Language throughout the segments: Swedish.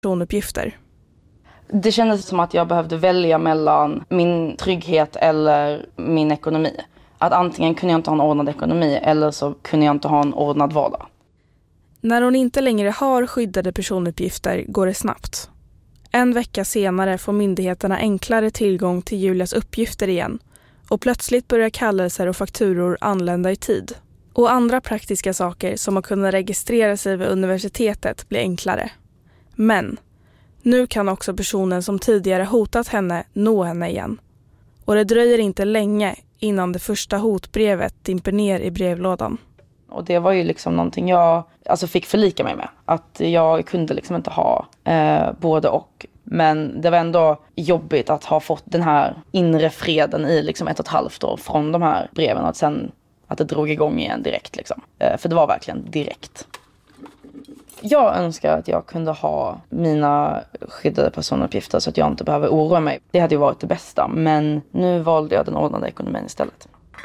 personuppgifter. Det kändes som att jag behövde välja mellan min trygghet eller min ekonomi. Att antingen kunde jag inte ha en ordnad ekonomi eller så kunde jag inte ha en ordnad vardag. När hon inte längre har skyddade personuppgifter går det snabbt. En vecka senare får myndigheterna enklare tillgång till Julias uppgifter igen och plötsligt börjar kallelser och fakturor anlända i tid. Och andra praktiska saker som att kunna registrera sig vid universitetet blir enklare. Men nu kan också personen som tidigare hotat henne nå henne igen. Och det dröjer inte länge innan det första hotbrevet dimper ner i brevlådan. Och det var ju liksom någonting jag fick förlika mig med. Att jag kunde liksom inte ha både och. Men det var ändå jobbigt att ha fått den här inre freden i liksom 1,5 år från de här breven. Och sen att det drog igång igen direkt liksom. För det var verkligen direkt. Jag önskar att jag kunde ha mina skyddade personuppgifter så att jag inte behöver oroa mig. Det hade ju varit det bästa, men nu valde jag den ordnade ekonomin istället.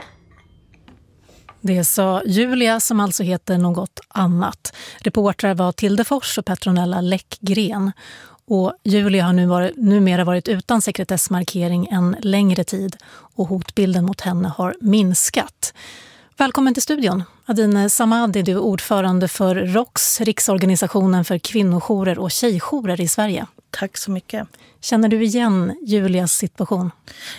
Det sa Julia, som alltså heter något annat. Reportrar var Tilde Fors och Petronella Läckgren. Och Julia har numera varit utan sekretessmarkering en längre tid och hotbilden mot henne har minskat. Välkommen till studion. Adine Samadi, du är ordförande för ROX, Riksorganisationen för kvinnojourer och tjejjourer i Sverige. Tack så mycket. Känner du igen Julias situation?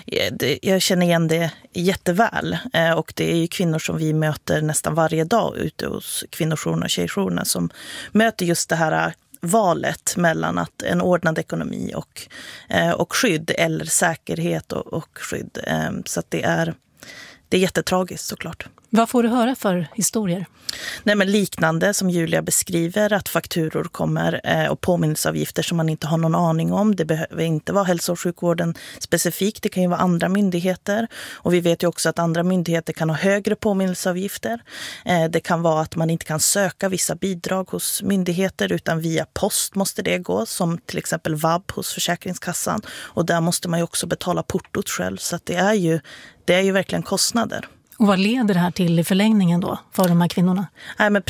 Jag känner igen det jätteväl. Och det är ju kvinnor som vi möter nästan varje dag ute hos kvinnojourerna och tjejjourerna som möter just det här valet mellan att en ordnad ekonomi och skydd eller säkerhet och skydd. Så att det är jättetragiskt såklart. Vad får du höra för historier? Nej, men liknande som Julia beskriver, att fakturor kommer och påminnelseavgifter som man inte har någon aning om. Det behöver inte vara hälso- och sjukvården specifikt, det kan ju vara andra myndigheter. Och vi vet ju också att andra myndigheter kan ha högre påminnelseavgifter. Det kan vara att man inte kan söka vissa bidrag hos myndigheter utan via post måste det gå, som till exempel vab hos Försäkringskassan. Och där måste man ju också betala portot själv, så att det är ju verkligen kostnader. Och vad leder det här till i förlängningen då för de här kvinnorna? Nej, men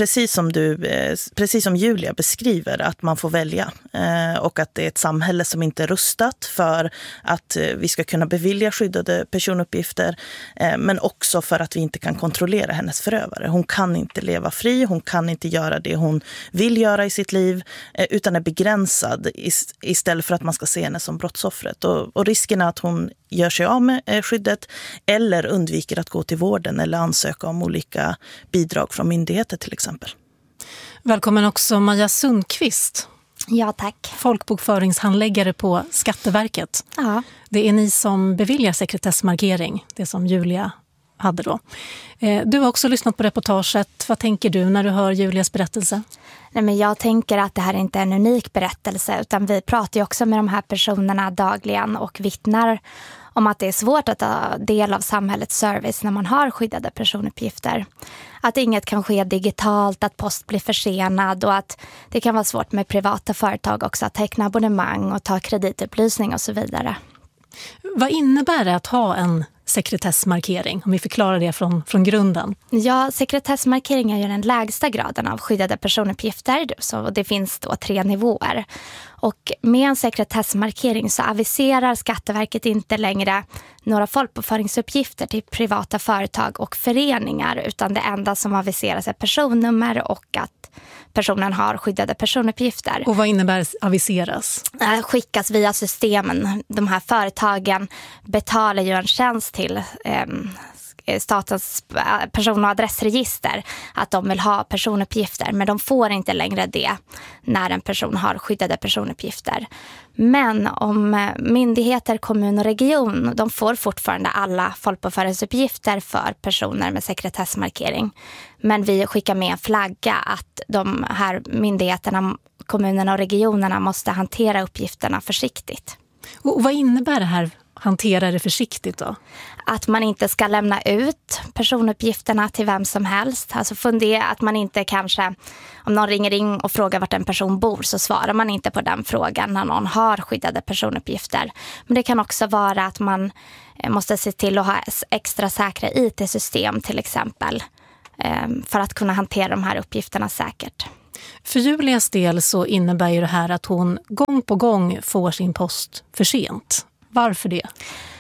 precis som Julia beskriver, att man får välja och att det är ett samhälle som inte är rustat för att vi ska kunna bevilja skyddade personuppgifter, men också för att vi inte kan kontrollera hennes förövare. Hon kan inte leva fri, hon kan inte göra det hon vill göra i sitt liv utan är begränsad istället för att man ska se henne som brottsoffret. Och risken är att hon gör sig av med skyddet eller undviker att gå till vården eller ansöka om olika bidrag från myndigheter till exempel. Välkommen också Maja Sundqvist. Ja, tack. Folkbokföringshandläggare på Skatteverket. Ja. Det är ni som beviljar sekretessmarkering, det som Julia hade då. Du har också lyssnat på reportaget. Vad tänker du när du hör Julias berättelse? Nej, men jag tänker att det här inte är en unik berättelse, utan vi pratar ju också med de här personerna dagligen och vittnar om att det är svårt att ta del av samhällets service när man har skyddade personuppgifter. Att inget kan ske digitalt, att post blir försenad och att det kan vara svårt med privata företag också att teckna abonnemang och ta kreditupplysning och så vidare. Vad innebär det att ha en sekretessmarkering, om vi förklarar det från grunden? Ja, sekretessmarkering är ju den lägsta graden av skyddade personuppgifter, så det finns då 3 nivåer. Och med en sekretessmarkering så aviserar Skatteverket inte längre några folkbokföringsuppgifter till privata företag och föreningar, utan det enda som aviseras är personnummer och att personen har skyddade personuppgifter. Och vad innebär aviseras? Skickas via systemen. De här företagen betalar ju en tjänst till statens person- och adressregister att de vill ha personuppgifter, men de får inte längre det när en person har skyddade personuppgifter. Men om myndigheter, kommun och region, de får fortfarande alla folkbokföringsuppgifter för personer med sekretessmarkering. Men vi skickar med en flagga att de här myndigheterna, kommunerna och regionerna måste hantera uppgifterna försiktigt. Och vad innebär det här? Hantera det försiktigt då? Att man inte ska lämna ut personuppgifterna till vem som helst. Alltså fundera att man inte kanske, om någon ringer in och frågar vart en person bor, så svarar man inte på den frågan när någon har skyddade personuppgifter. Men det kan också vara att man måste se till att ha extra säkra IT-system till exempel, för att kunna hantera de här uppgifterna säkert. För Julias del så innebär ju det här att hon gång på gång får sin post för sent. Varför det?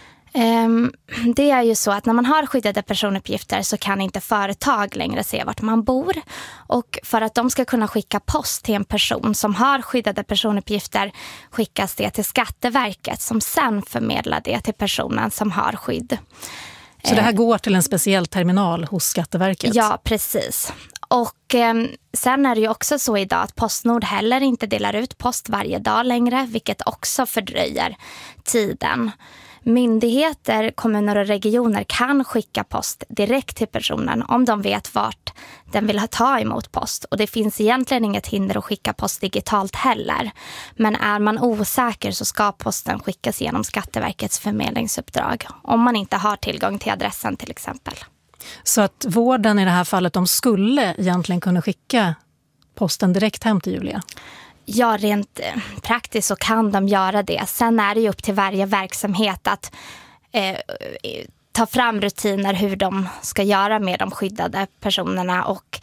Det är ju så att när man har skyddade personuppgifter så kan inte företag längre se vart man bor. Och för att de ska kunna skicka post till en person som har skyddade personuppgifter skickas det till Skatteverket som sen förmedlar det till personen som har skydd. Så det här går till en speciell terminal hos Skatteverket? Ja, precis. Och sen är det ju också så idag att Postnord heller inte delar ut post varje dag längre, vilket också fördröjer tiden. Myndigheter, kommuner och regioner kan skicka post direkt till personen om de vet vart den vill ta emot post. Och det finns egentligen inget hinder att skicka post digitalt heller. Men är man osäker så ska posten skickas genom Skatteverkets förmedlingsuppdrag om man inte har tillgång till adressen till exempel. Så att vården i det här fallet, de skulle egentligen kunna skicka posten direkt hem till Julia? Ja, rent praktiskt så kan de göra det. Sen är det ju upp till varje verksamhet att ta fram rutiner hur de ska göra med de skyddade personerna. Och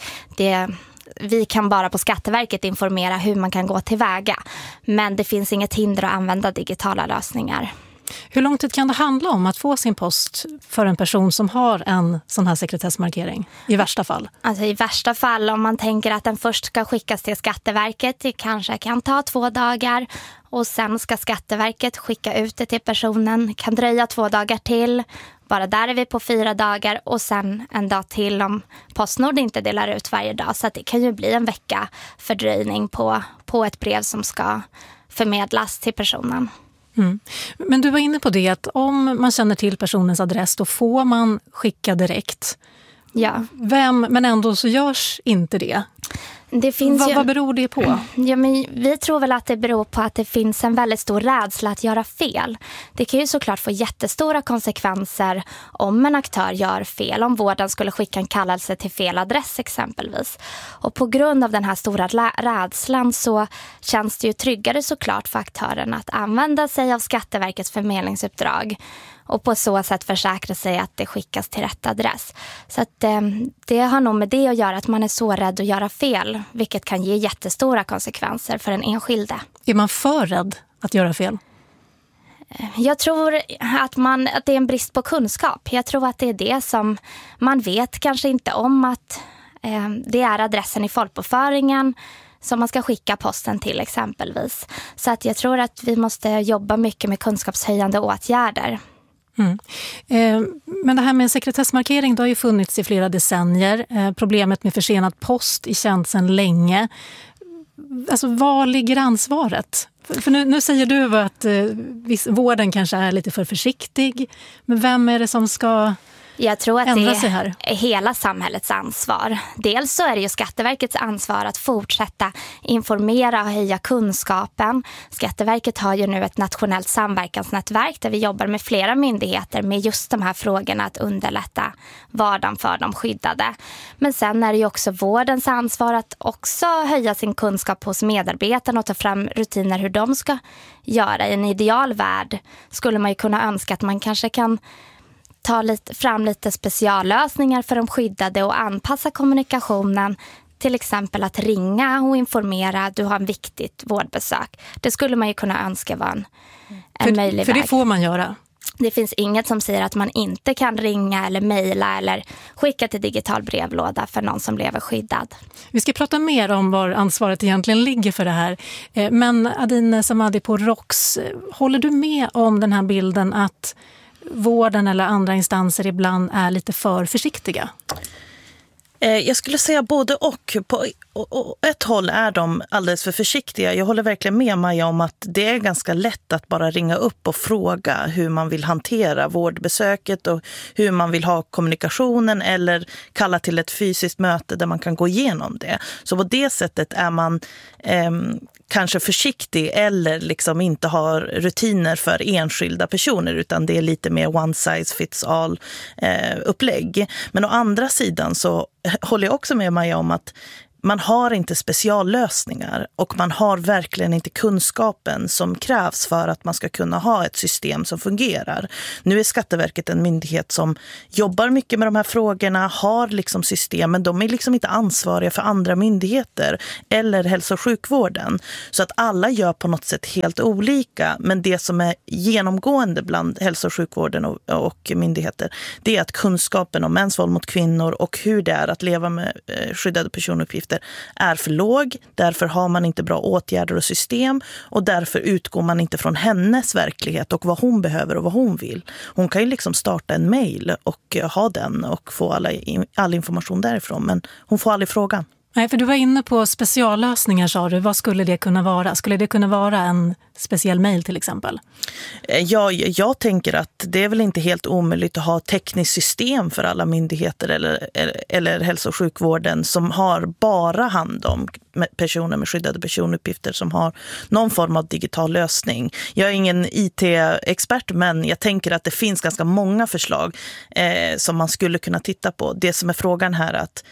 vi kan bara på Skatteverket informera hur man kan gå tillväga. Men det finns inget hinder att använda digitala lösningar. Hur lång tid kan det handla om att få sin post för en person som har en sån här sekretessmarkering i värsta fall? Alltså i värsta fall, om man tänker att den först ska skickas till Skatteverket, det kanske kan ta 2 dagar. Och sen ska Skatteverket skicka ut det till personen, kan dröja 2 dagar till. Bara där är vi på 4 dagar och sen en dag till om Postnord inte delar ut varje dag. Så att det kan ju bli en vecka fördröjning på ett brev som ska förmedlas till personen. Mm. Men du var inne på det att om man känner till personens adress då får man skicka direkt. Ja. Men ändå så görs inte det. Det finns vad beror det på? Ja, men vi tror väl att det beror på att det finns en väldigt stor rädsla att göra fel. Det kan ju såklart få jättestora konsekvenser om en aktör gör fel. Om vården skulle skicka en kallelse till fel adress exempelvis. Och på grund av den här stora rädslan så känns det ju tryggare såklart för aktören att använda sig av Skatteverkets förmedlingsuppdrag. Och på så sätt försäkra sig att det skickas till rätt adress. Så att, det har nog med det att göra att man är så rädd att göra fel. Vilket kan ge jättestora konsekvenser för den enskilde. Är man för rädd att göra fel? Jag tror att det är en brist på kunskap. Jag tror att det är det som man vet kanske inte om att det är adressen i folkbokföringen som man ska skicka posten till exempelvis. Så att jag tror att vi måste jobba mycket med kunskapshöjande åtgärder. Mm. Men det här med sekretessmarkering det har ju funnits i flera decennier. Problemet med försenad post är känt sedan länge. Alltså var ligger ansvaret? För nu säger du att vården kanske är lite för försiktig. Men vem är det som ska... Jag tror att ändra det sig här? Är hela samhällets ansvar. Dels så är det ju Skatteverkets ansvar att fortsätta informera och höja kunskapen. Skatteverket har ju nu ett nationellt samverkansnätverk där vi jobbar med flera myndigheter med just de här frågorna att underlätta vardagen för de skyddade. Men sen är det ju också vårdens ansvar att också höja sin kunskap hos medarbetarna och ta fram rutiner hur de ska göra. I en ideal värld skulle man ju kunna önska att man kanske kan fram lite speciallösningar för de skyddade och anpassa kommunikationen. Till exempel att ringa och informera att du har en viktigt vårdbesök. Det skulle man ju kunna önska vara en möjlig väg. För det får man göra? Det finns inget som säger att man inte kan ringa eller mejla eller skicka till digital brevlåda för någon som lever skyddad. Vi ska prata mer om var ansvaret egentligen ligger för det här. Men Adine Samadi på ROX, håller du med om den här bilden att vården eller andra instanser ibland är lite för försiktiga? Jag skulle säga både och. På ett håll är de alldeles för försiktiga. Jag håller verkligen med Maja om att det är ganska lätt att bara ringa upp och fråga hur man vill hantera vårdbesöket och hur man vill ha kommunikationen eller kalla till ett fysiskt möte där man kan gå igenom det. Så på det sättet är man kanske försiktig eller liksom inte har rutiner för enskilda personer utan det är lite mer one size fits all upplägg. Men å andra sidan så håller jag också med Maja om att man har inte speciallösningar och man har verkligen inte kunskapen som krävs för att man ska kunna ha ett system som fungerar. Nu är Skatteverket en myndighet som jobbar mycket med de här frågorna, har liksom system, men de är liksom inte ansvariga för andra myndigheter eller hälso- och sjukvården. Så att alla gör på något sätt helt olika, men det som är genomgående bland hälso- och sjukvården och myndigheter, det är att kunskapen om mäns våld mot kvinnor och hur det är att leva med skyddade personuppgifter är för låg. Därför har man inte bra åtgärder och system och därför utgår man inte från hennes verklighet och vad hon behöver och vad hon vill. Hon kan ju liksom starta en mejl och ha den och få all information därifrån, men hon får aldrig frågan. Nej, för du var inne på speciallösningar, sa du. Vad skulle det kunna vara? Skulle det kunna vara en speciell mejl till exempel? Jag tänker att det är väl inte helt omöjligt att ha tekniskt system för alla myndigheter eller hälso- och sjukvården som har bara hand om personer med skyddade personuppgifter som har någon form av digital lösning. Jag är ingen IT-expert, men jag tänker att det finns ganska många förslag som man skulle kunna titta på. Det som är frågan här är att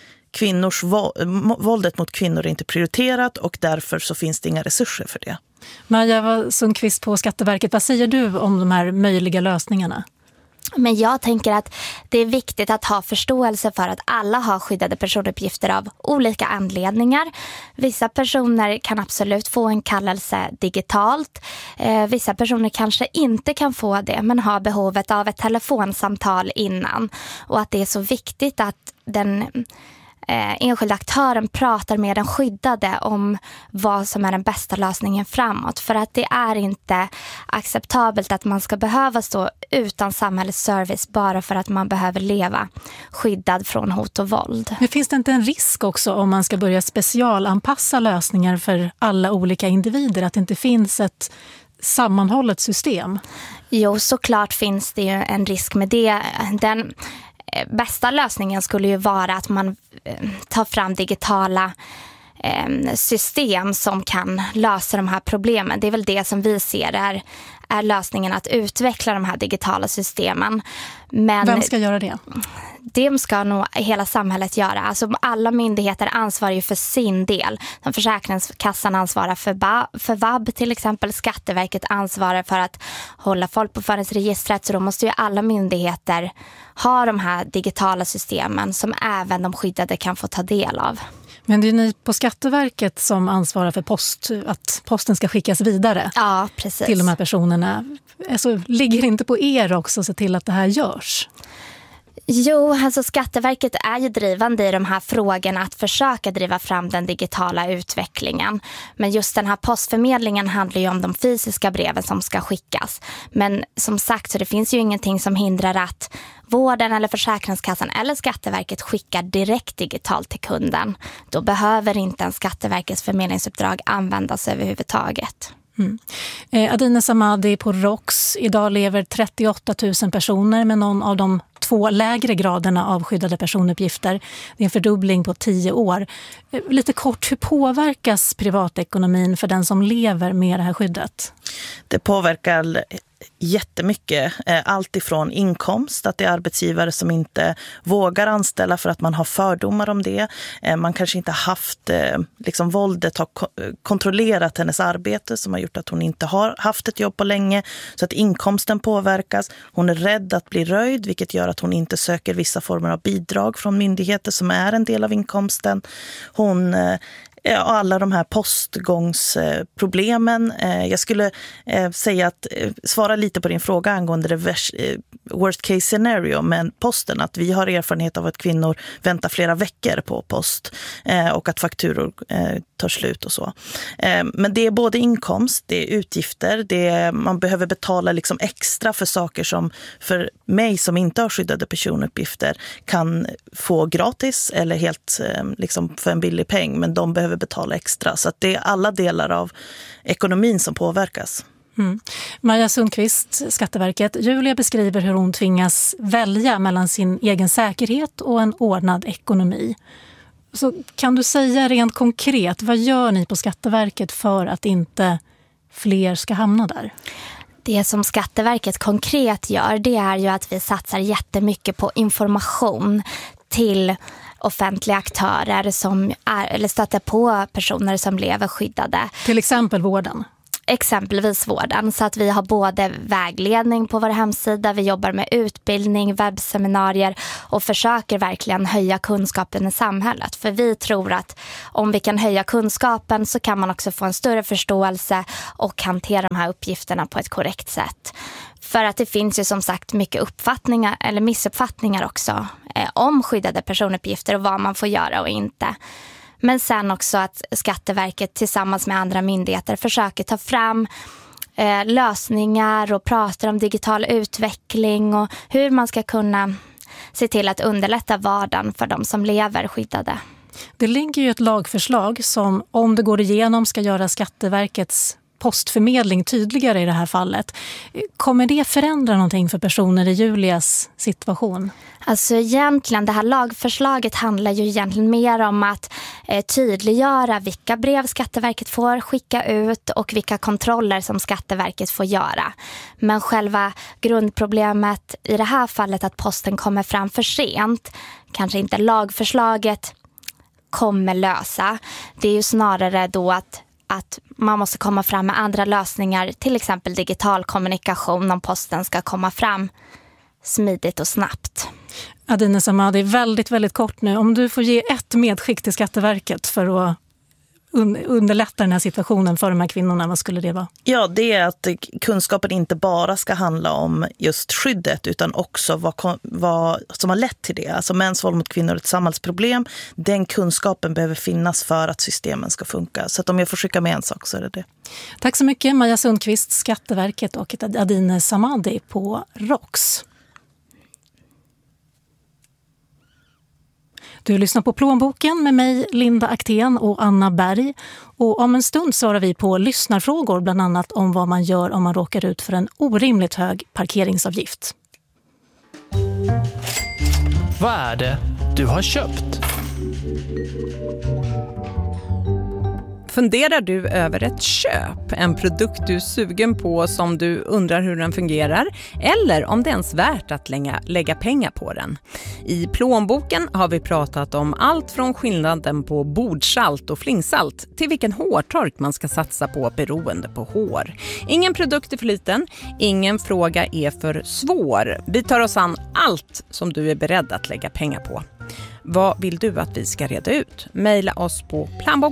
våldet mot kvinnor är inte prioriterat och därför så finns det inga resurser för det. Maja Sundqvist på Skatteverket, vad säger du om de här möjliga lösningarna? Men jag tänker att det är viktigt att ha förståelse för att alla har skyddade personuppgifter av olika anledningar. Vissa personer kan absolut få en kallelse digitalt. Vissa personer kanske inte kan få det men har behovet av ett telefonsamtal innan. Och att det är så viktigt att den enskilda aktören pratar med den skyddade om vad som är den bästa lösningen framåt. För att det är inte acceptabelt att man ska behöva stå utan samhällets service bara för att man behöver leva skyddad från hot och våld. Men finns det inte en risk också om man ska börja specialanpassa lösningar för alla olika individer? Att det inte finns ett sammanhållet system? Jo, såklart finns det ju en risk med det. Den bästa lösningen skulle ju vara att man tar fram digitala system som kan lösa de här problemen. Det är väl det som vi ser är lösningen, att utveckla de här digitala systemen. Men vem ska göra det? Det ska nog hela samhället göra. Alltså alla myndigheter ansvarar ju för sin del. Försäkringskassan ansvarar för vab till exempel. Skatteverket ansvarar för att hålla folkbokföringsregistret. Så då måste ju alla myndigheter ha de här digitala systemen som även de skyddade kan få ta del av. Men det är ni på Skatteverket som ansvarar för att posten ska skickas vidare. Ja, precis. Till de här personerna. Alltså, ligger inte på er också att se till att det här görs? Jo, alltså Skatteverket är ju drivande i de här frågorna att försöka driva fram den digitala utvecklingen. Men just den här postförmedlingen handlar ju om de fysiska breven som ska skickas. Men som sagt, så det finns ju ingenting som hindrar att vården eller Försäkringskassan eller Skatteverket skickar direkt digitalt till kunden. Då behöver inte en Skatteverkets förmedlingsuppdrag användas överhuvudtaget. Adine Samadi på ROX. Idag lever 38 000 personer med någon av de 2 lägre graderna av skyddade personuppgifter. Det är en fördubbling på 10 år. Lite kort, hur påverkas privatekonomin för den som lever med det här skyddet? Det påverkar jättemycket. Allt ifrån inkomst, att det är arbetsgivare som inte vågar anställa för att man har fördomar om det. Man kanske inte haft, våldet har kontrollerat hennes arbete som har gjort att hon inte har haft ett jobb på länge, så att inkomsten påverkas. Hon är rädd att bli röjd, vilket gör att hon inte söker vissa former av bidrag från myndigheter som är en del av inkomsten. Alla de här postgångsproblemen. Jag skulle säga att svara lite på din fråga angående det worst case scenario med posten. Att vi har erfarenhet av att kvinnor väntar flera veckor på post och att fakturor tar slut och så. Men det är både inkomst, det är utgifter, man behöver betala liksom extra för saker som för mig som inte har skyddade personuppgifter kan få gratis eller helt för en billig peng, men de behöver betala extra. Så att det är alla delar av ekonomin som påverkas. Maja Sundqvist, Skatteverket. Julia beskriver hur hon tvingas välja mellan sin egen säkerhet och en ordnad ekonomi. Så kan du säga rent konkret, vad gör ni på Skatteverket för att inte fler ska hamna där? Det som Skatteverket konkret gör, det är ju att vi satsar jättemycket på information till offentliga aktörer som eller stöter på personer som lever skyddade. Till exempel vården. Exempelvis vården, så att vi har både vägledning på vår hemsida, vi jobbar med utbildning, webbseminarier och försöker verkligen höja kunskapen i samhället. För vi tror att om vi kan höja kunskapen så kan man också få en större förståelse och hantera de här uppgifterna på ett korrekt sätt. För att det finns ju som sagt mycket uppfattningar eller missuppfattningar också om skyddade personuppgifter och vad man får göra och inte. Men sen också att Skatteverket tillsammans med andra myndigheter försöker ta fram lösningar och pratar om digital utveckling och hur man ska kunna se till att underlätta vardagen för de som lever skyddade. Det ligger ju ett lagförslag som, om det går igenom, ska göra Skatteverkets postförmedling tydligare i det här fallet. Kommer det förändra någonting för personer i Julias situation? Alltså egentligen, det här lagförslaget handlar ju egentligen mer om att tydliggöra vilka brev Skatteverket får skicka ut och vilka kontroller som Skatteverket får göra. Men själva grundproblemet i det här fallet, att posten kommer fram för sent, kanske inte lagförslaget kommer lösa. Det är ju snarare då att man måste komma fram med andra lösningar, till exempel digital kommunikation, om posten ska komma fram smidigt och snabbt. Adine Samadi, väldigt, väldigt kort nu. Om du får ge ett medskick till Skatteverket för att underlätta den här situationen för de här kvinnorna, vad skulle det vara? Ja, det är att kunskapen inte bara ska handla om just skyddet utan också vad som har lett till det. Alltså mäns våld mot kvinnor är ett samhällsproblem. Den kunskapen behöver finnas för att systemen ska funka. Så att om jag får skicka med en sak så är det. Tack så mycket Maja Sundqvist, Skatteverket, och Adine Samadi på ROX. Du lyssnar på Plånboken med mig, Linda Aktén och Anna Berg. Och om en stund svarar vi på lyssnarfrågor, bland annat om vad man gör om man råkar ut för en orimligt hög parkeringsavgift. Vad är det du har köpt? Funderar du över ett köp, en produkt du är sugen på som du undrar hur den fungerar, eller om det är ens värt att lägga pengar på den? I Plånboken har vi pratat om allt från skillnaden på bordsalt och flingsalt till vilken hårtork man ska satsa på beroende på hår. Ingen produkt är för liten, ingen fråga är för svår. Vi tar oss an allt som du är beredd att lägga pengar på. Vad vill du att vi ska reda ut? Maila oss på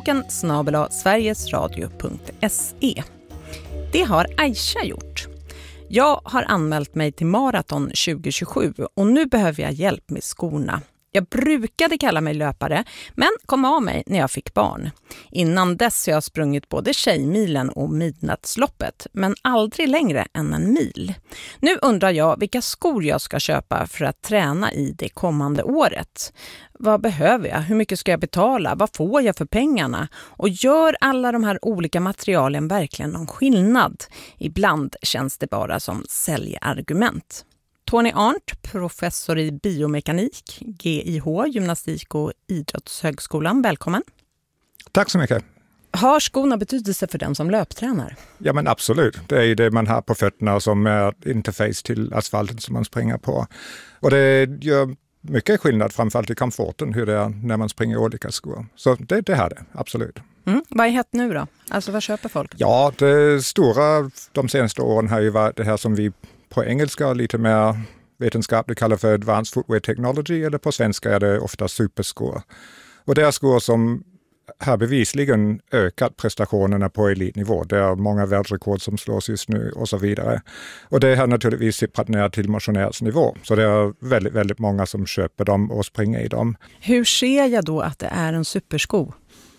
planboken@sverigesradio.se. Det har Aisha gjort. Jag har anmält mig till maraton 2027 och nu behöver jag hjälp med skorna. Jag brukade kalla mig löpare, men kom av mig när jag fick barn. Innan dess har jag sprungit både Tjejmilen och Midnattsloppet, men aldrig längre än en mil. Nu undrar jag vilka skor jag ska köpa för att träna i det kommande året. Vad behöver jag? Hur mycket ska jag betala? Vad får jag för pengarna? Och gör alla de här olika materialen verkligen någon skillnad? Ibland känns det bara som säljargument. Tony Arndt, professor i biomekanik, GIH, gymnastik och idrottshögskolan. Välkommen. Tack så mycket. Har skorna betydelse för den som löptränar? Ja, men absolut. Det är det man har på fötterna som är interface till asfalten som man springer på. Och det gör mycket skillnad, framförallt i komforten, hur det är när man springer olika skor. Så det här är det, absolut. Vad är hett nu då? Alltså vad köper folk? Ja, det stora de senaste åren har ju varit det här som vi på engelska lite mer vetenskapligt kallar för advanced footwear technology, eller på svenska är det ofta superskor. Och det är skor som har bevisligen ökat prestationerna på elitnivå. Det är många världsrekord som slås just nu och så vidare. Och det har naturligtvis sipprat ner till motionärsnivå. Så det är väldigt, väldigt många som köper dem och springer i dem. Hur ser jag då att det är en supersko?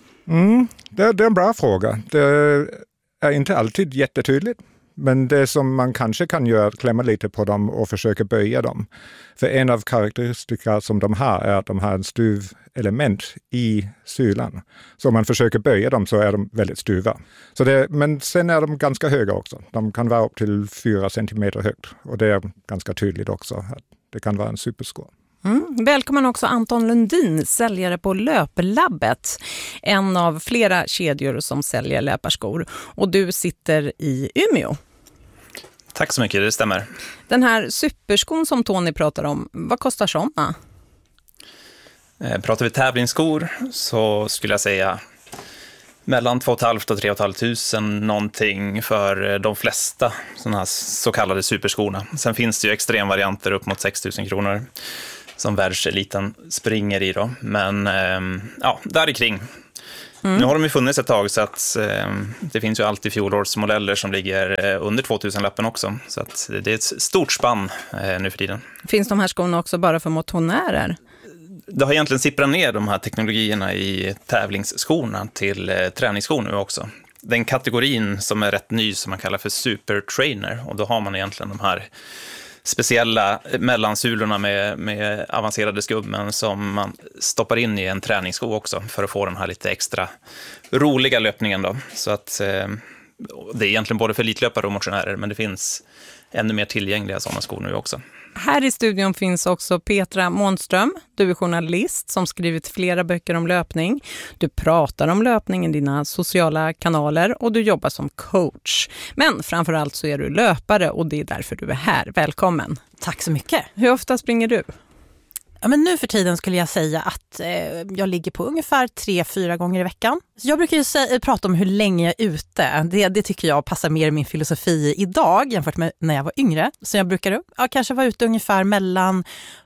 Det är en bra fråga. Det är inte alltid jättetydligt. Men det som man kanske kan göra är att klämma lite på dem och försöka böja dem. För en av karaktäristikerna som de har är att de har en stuvelement i sylan. Så om man försöker böja dem så är de väldigt stuva. Men sen är de ganska höga också. De kan vara upp till 4 centimeter högt. Och det är ganska tydligt också att det kan vara en supersko. Välkommen också Anton Lundin, säljare på Löplabbet. En av flera kedjor som säljer löparskor. Och du sitter i Umeå. Tack så mycket, det stämmer. Den här superskon som Tony pratar om, vad kostar sådana? Pratar vi tävlingsskor så skulle jag säga mellan 2 500 och 3 500 någonting för de flesta sådana här så kallade superskorna. Sen finns det ju extremvarianter upp mot 6 000 kronor som världseliten springer i då. Men där i kring. Nu har de ju funnits ett tag så att det finns ju alltid fjolårsmodeller som ligger under 2000-lappen också. Så att det är ett stort spann nu för tiden. Finns de här skorna också bara för motionärer? Det har egentligen sipprat ner de här teknologierna i tävlingsskorna till träningsskor nu också. Den kategorin som är rätt ny som man kallar för supertrainer, och då har man egentligen de här speciella mellansulorna med avancerade skummen som man stoppar in i en träningssko också för att få den här lite extra roliga löpningen då. Så att det är egentligen både för elitlöpare och motionärer, men det finns ännu mer tillgängliga sådana skor nu också. Här i studion finns också Petra Månström. Du är journalist som skrivit flera böcker om löpning. Du pratar om löpning i dina sociala kanaler och du jobbar som coach. Men framförallt så är du löpare och det är därför du är här. Välkommen. Tack så mycket. Hur ofta springer du? Ja, men nu för tiden skulle jag säga att jag ligger på ungefär 3-4 gånger i veckan. Så jag brukar ju prata om hur länge jag är ute. Det tycker jag passar mer i min filosofi idag jämfört med när jag var yngre. Så jag brukar kanske vara ute ungefär mellan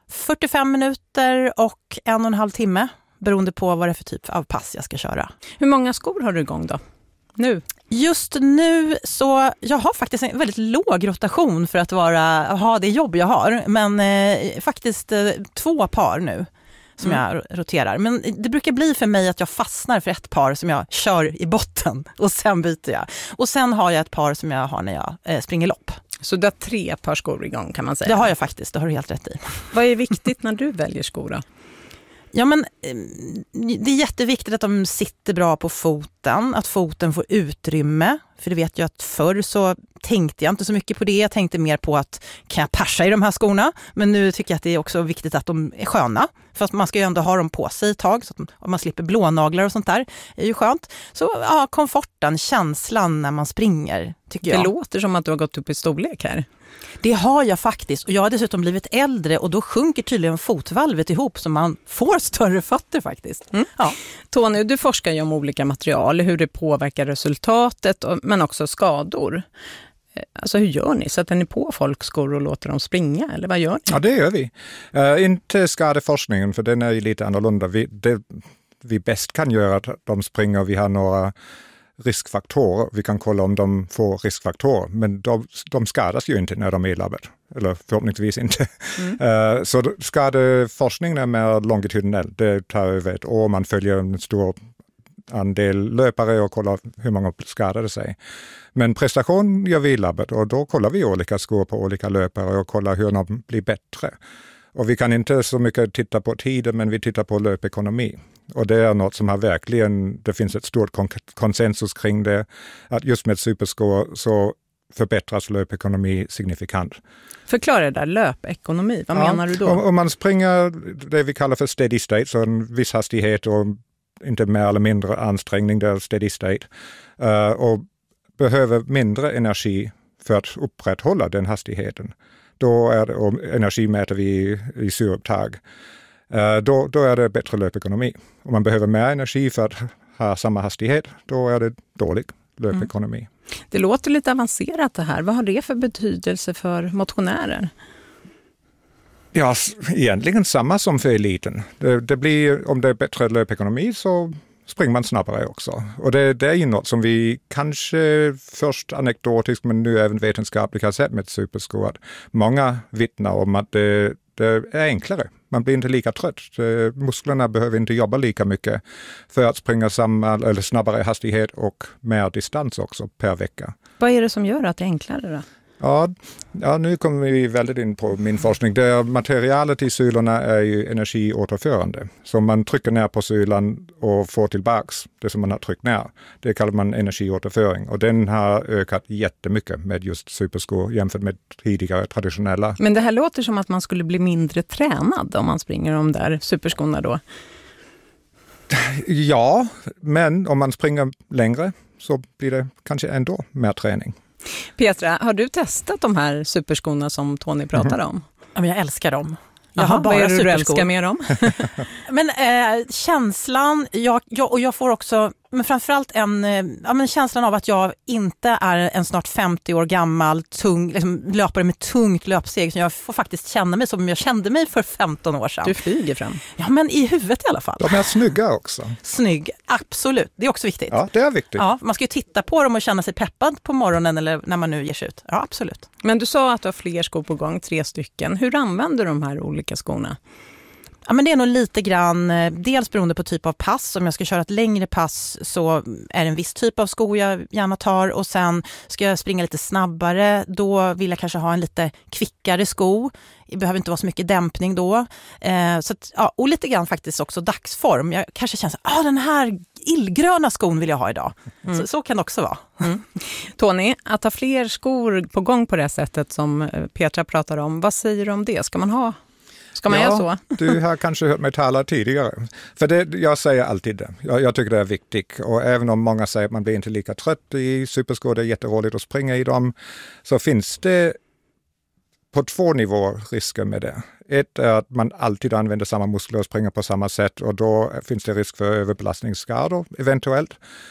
45 minuter och 1,5 timme. Beroende på vad det är för typ av pass jag ska köra. Hur många skor har du igång då? Nu? Just nu så jag har faktiskt en väldigt låg rotation för att ha det jobb jag har. Men faktiskt 2 par nu som jag roterar. Men det brukar bli för mig att jag fastnar för ett par som jag kör i botten och sen byter jag. Och sen har jag ett par som jag har när jag springer lopp. Så du har 3 par skor igång kan man säga? Det har jag faktiskt, det har du helt rätt i. Vad är viktigt när du väljer skor då? Ja, men det är jätteviktigt att de sitter bra på foten, att foten får utrymme. För det vet jag att förr så tänkte jag inte så mycket på det. Jag tänkte mer på att kan jag pascha i de här skorna? Men nu tycker jag att det är också viktigt att de är sköna. För att man ska ju ändå ha dem på sig ett tag så att man slipper blånaglar och sånt där. Det är ju skönt. Så ja, komforten, känslan när man springer tycker jag. Det låter som att du har gått upp i storlek här. Det har jag faktiskt och jag har dessutom blivit äldre och då sjunker tydligen fotvalvet ihop så man får större fötter faktiskt. Ja. Tony, du forskar ju om olika material, hur det påverkar resultatet men också skador. Alltså hur gör ni? Sätter ni på folks skor och låter dem springa eller vad gör ni? Ja, det gör vi. Inte skadeforskningen för den är ju lite annorlunda. Vi bäst kan göra att de springer, vi har några riskfaktorer. Vi kan kolla om de får riskfaktorer, men de skadas ju inte när de är i labbet. Eller förhoppningsvis inte. Så skadeforskningen är mer longitudinell. Det tar över ett år. Man följer en stor andel löpare och kollar hur många skadade sig. Men prestation gör vi i labbet och då kollar vi olika skor på olika löpare och kollar hur de blir bättre. Och vi kan inte så mycket titta på tiden, men vi tittar på löpekonomi. Och det är något som har verkligen, det finns ett stort konsensus kring det, att just med superskor så förbättras löpekonomi signifikant. Förklara det där, löpekonomi, vad menar du då? Om man springer det vi kallar för steady state, så en viss hastighet och inte mer eller mindre ansträngning, det är steady state, och behöver mindre energi för att upprätthålla den hastigheten. Då är det, och energi mäter vi i syreupptag. Då är det bättre löpekonomi. Om man behöver mer energi för att ha samma hastighet, då är det dålig löpekonomi. Det låter lite avancerat det här. Vad har det för betydelse för motionärer? Ja, egentligen samma som för eliten. Det blir, om det är bättre löpekonomi så springer man snabbare också. Och det är ju något som vi kanske först anekdotiskt men nu även vetenskapligt har sett med superskor. Många vittnar om att det är enklare. Man blir inte lika trött. Musklerna behöver inte jobba lika mycket för att springa samma eller snabbare hastighet och mer distans också per vecka. Vad är det som gör att det är enklare då? Ja, nu kommer vi väldigt in på min forskning. Det materialet i sulorna är ju energiåterförande. Så man trycker ner på sulan och får tillbaks det som man har tryckt ner. Det kallar man energiåterföring. Och den har ökat jättemycket med just superskor jämfört med tidigare traditionella. Men det här låter som att man skulle bli mindre tränad om man springer de där superskorna då. Ja, men om man springer längre så blir det kanske ändå mer träning. Petra, har du testat de här superskorna som Tony pratar om? Ja, men jag älskar dem. Jag har bara vad är det du superskor. älskar med dem? Men känslan, jag får också, men framförallt känslan av att jag inte är en snart 50 år gammal tung, liksom, löpare med tungt löpsteg. Så jag får faktiskt känna mig som jag kände mig för 15 år sedan. Du flyger fram. Ja, men i huvudet i alla fall. De är snygga också. Snygg, absolut. Det är också viktigt. Ja, det är viktigt. Ja, man ska ju titta på dem och känna sig peppad på morgonen eller när man nu ger sig ut. Ja, absolut. Men du sa att du har fler skor på gång, 3 stycken. Hur använder du de här olika skorna? Ja, men det är nog lite grann, dels beroende på typ av pass. Om jag ska köra ett längre pass så är det en viss typ av sko jag gärna tar. Och sen ska jag springa lite snabbare, då vill jag kanske ha en lite kvickare sko. Det behöver inte vara så mycket dämpning då. Så att, ja, och lite grann faktiskt också dagsform. Jag kanske känner att den här illgröna skon vill jag ha idag. Så kan det också vara. Tony, att ha fler skor på gång på det sättet som Petra pratar om, vad säger du om det? Ska man göra så? Du har kanske hört mig tala tidigare. För jag säger alltid det. Jag tycker det är viktigt. Och även om många säger att man blir inte lika trött i superskor, det är jätteroligt att springa i dem, så finns det på 2 nivåer risker med det. Ett är att man alltid använder samma muskler och springer på samma sätt, och då finns det risk för överbelastningsskador eventuellt.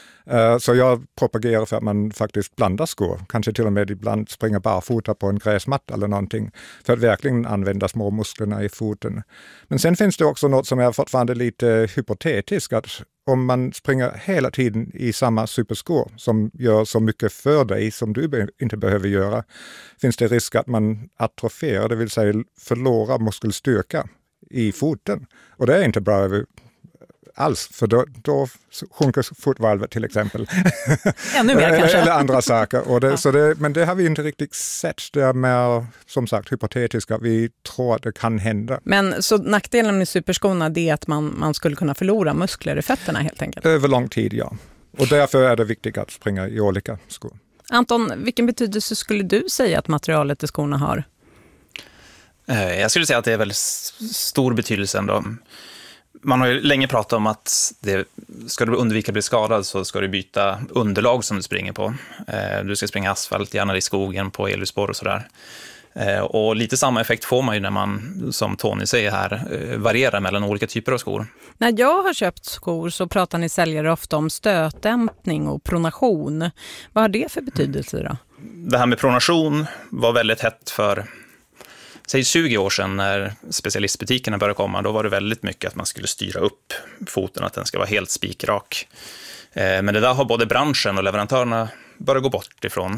Så jag propagerar för att man faktiskt blandar skor. Kanske till och med ibland springer barfota på en gräsmatta eller någonting. För att verkligen använda små musklerna i foten. Men sen finns det också något som är fortfarande lite hypotetiskt. Att om man springer hela tiden i samma superskor som gör så mycket för dig som du inte behöver göra, finns det risk att man atroferar, det vill säga förlorar muskelstyrka i foten. Och det är inte bra alls, för då sjunker fotvalvet till exempel. Ännu mer kanske. Eller andra saker. Och men det har vi inte riktigt sett. Det är mer, som sagt, hypotetiska. Vi tror att det kan hända. Men så nackdelen med superskorna är att man skulle kunna förlora muskler i fötterna helt enkelt? Över lång tid, ja. Och därför är det viktigt att springa i olika skor. Anton, vilken betydelse skulle du säga att materialet i skorna har? Jag skulle säga att det är väldigt stor betydelse ändå. Man har ju länge pratat om att ska du undvika att bli skadad så ska du byta underlag som du springer på. Du ska springa asfalt, gärna i skogen, på elljusspår och sådär. Och lite samma effekt får man ju när man, som Tony säger här, varierar mellan olika typer av skor. När jag har köpt skor så pratar ni säljare ofta om stötdämpning och pronation. Vad har det för betydelse då? Det här med pronation var väldigt hett för... Säg 20 år sedan när specialistbutikerna började komma, då var det väldigt mycket att man skulle styra upp foten, att den ska vara helt spikrak. Men det där har både branschen och leverantörerna börjat gå bort ifrån.